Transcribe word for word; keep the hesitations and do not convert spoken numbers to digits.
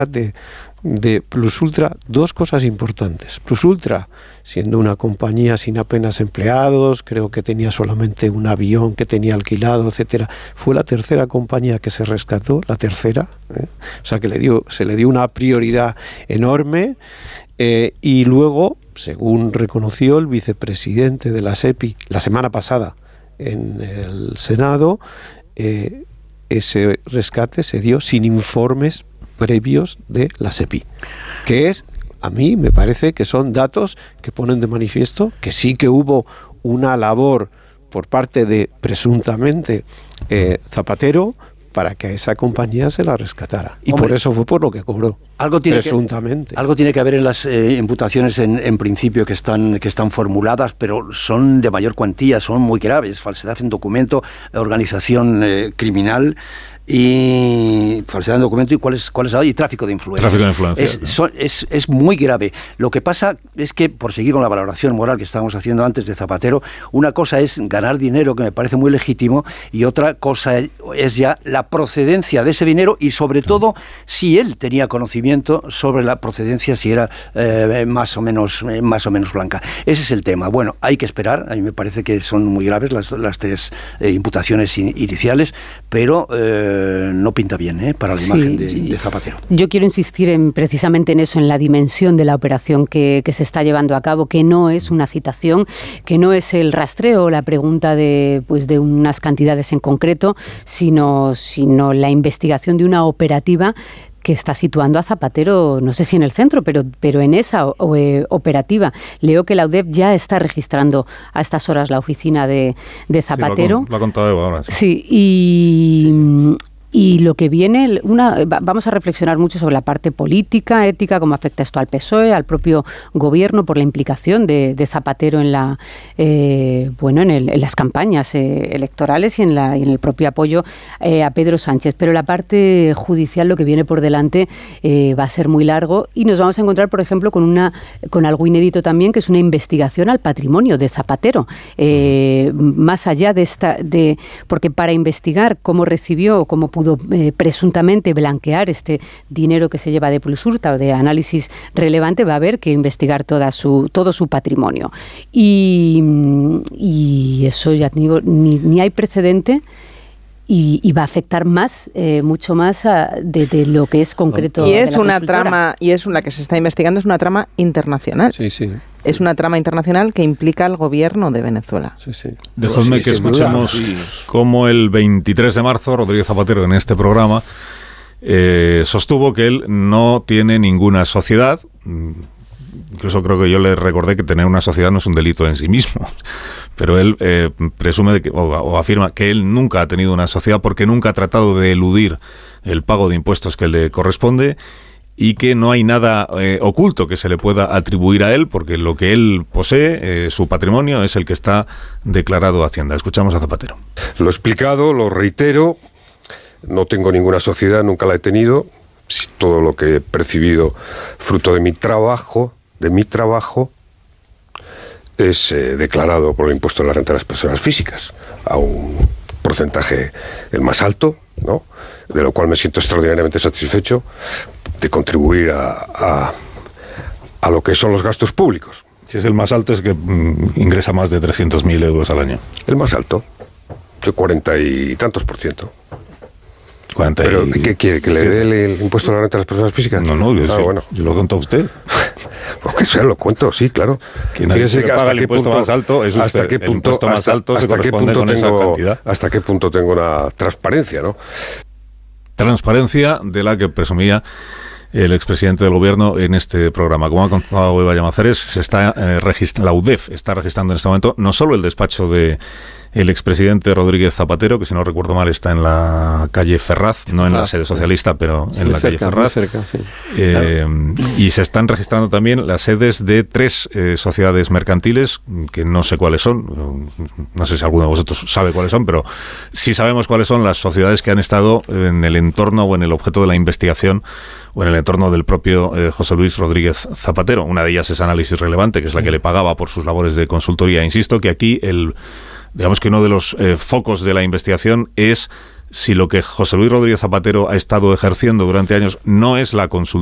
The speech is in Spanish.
De, de Plus Ultra, dos cosas importantes. Plus Ultra, siendo una compañía sin apenas empleados, creo que tenía solamente un avión que tenía alquilado, etcétera, fue la tercera compañía que se rescató, la tercera, ¿eh? O sea que le dio, se le dio una prioridad enorme, eh, y luego, según reconoció el vicepresidente de la SEPI la semana pasada en el Senado, eh, ese rescate se dio sin informes previos de la SEPI, que es, a mí me parece que son datos que ponen de manifiesto que sí que hubo una labor por parte de, presuntamente, eh, Zapatero para que a esa compañía se la rescatara. Y Hombre, por eso fue por lo que cobró, algo tiene presuntamente. Que, algo tiene que haber en las eh, imputaciones en, en principio que están, que están formuladas, pero son de mayor cuantía, son muy graves. Falsedad en documento, organización eh, criminal, y falsedad de documento y cuál es, cuál es y tráfico de influencias. Tráfico de influencias. Es, ¿no? son, es, es muy grave. Lo que pasa es que, por seguir con la valoración moral que estábamos haciendo antes de Zapatero, una cosa es ganar dinero, que me parece muy legítimo, y otra cosa es ya la procedencia de ese dinero y, sobre todo, si él tenía conocimiento sobre la procedencia, si era eh, más o menos eh, más o menos blanca. Ese es el tema. Bueno, hay que esperar. A mí me parece que son muy graves las, las tres eh, imputaciones in, iniciales, pero eh, no pinta bien ¿eh? para la imagen sí, de, de Zapatero. Yo quiero insistir en, precisamente en eso, en la dimensión de la operación que, que se está llevando a cabo, que no es una citación, que no es el rastreo o la pregunta de, pues, de unas cantidades en concreto, sino, sino la investigación de una operativa que está situando a Zapatero, no sé si en el centro, pero, pero en esa o, o, eh, operativa. Leo que la U D E P ya está registrando a estas horas la oficina de, de Zapatero. Sí, lo, ha, lo ha contado Eva ahora. Sí, sí y... Y lo que viene, una, vamos a reflexionar mucho sobre la parte política, ética, cómo afecta esto al P S O E, al propio gobierno, por la implicación de, de Zapatero en la, eh, bueno, en, el, en las campañas eh, electorales y en, la, y en el propio apoyo eh, a Pedro Sánchez. Pero la parte judicial, lo que viene por delante, eh, va a ser muy largo y nos vamos a encontrar, por ejemplo, con una, con algo inédito también, que es una investigación al patrimonio de Zapatero, eh, más allá de esta, de, porque para investigar cómo recibió, cómo pudo pudo eh, presuntamente blanquear este dinero que se lleva de Plus Ultra o de análisis relevante, va a haber que investigar toda su, todo su patrimonio. Y, y eso ya digo, ni, ni hay precedente. Y, y va a afectar más, eh, mucho más a, de, de lo que es concreto. Y es una trama, y es una que se está investigando, es una trama internacional. Sí, sí. Es sí. una trama internacional que implica al gobierno de Venezuela. Sí, sí. Dejadme sí, que escuchemos sí. cómo el veintitrés de marzo Rodríguez Zapatero en este programa eh, sostuvo que él no tiene ninguna sociedad. Incluso creo que yo le recordé que tener una sociedad no es un delito en sí mismo. Pero él eh, presume de que, o, o afirma que él nunca ha tenido una sociedad porque nunca ha tratado de eludir el pago de impuestos que le corresponde y que no hay nada eh, oculto que se le pueda atribuir a él porque lo que él posee, eh, su patrimonio, es el que está declarado a Hacienda. Escuchamos a Zapatero. Lo he explicado, lo reitero, no tengo ninguna sociedad, nunca la he tenido. Todo lo que he percibido fruto de mi trabajo, de mi trabajo, es eh, declarado por el impuesto de la renta de las personas físicas a un porcentaje el más alto, ¿no? De lo cual me siento extraordinariamente satisfecho de contribuir a, a, a lo que son los gastos públicos. Si es el más alto es que mm, ingresa más de trescientos mil euros al año. El más alto, de cuarenta y tantos por ciento. cuarenta ¿Pero qué quiere? ¿Que le dé el, el impuesto a la renta de las personas físicas? No, no, yo, ah, sí, bueno. yo lo cuento a usted. Pues que sea, lo cuento, sí, claro. Que nadie se que paga el impuesto punto, más alto es usted. Hasta qué punto, el impuesto más hasta, alto hasta se corresponde qué punto con tengo, esa cantidad. Hasta qué punto tengo una transparencia, ¿no? Transparencia de la que presumía el expresidente del gobierno en este programa. Como ha contado Eva Llamazares, se está eh, registra- la U D E F está registrando en este momento no solo el despacho de el expresidente Rodríguez Zapatero, que si no recuerdo mal está en la calle Ferraz, no en la sede socialista, pero en sí, la cerca, calle Ferraz. Cerca, sí. eh, claro. Y se están registrando también las sedes de tres eh, sociedades mercantiles, que no sé cuáles son, no sé si alguno de vosotros sabe cuáles son, pero sí sabemos cuáles son las sociedades que han estado en el entorno o en el objeto de la investigación o en el entorno del propio eh, José Luis Rodríguez Zapatero. Una de ellas es Análisis Relevante, que es la que le pagaba por sus labores de consultoría. Insisto que aquí el... Digamos que uno de los eh, focos de la investigación es si lo que José Luis Rodríguez Zapatero ha estado ejerciendo durante años no es la consulta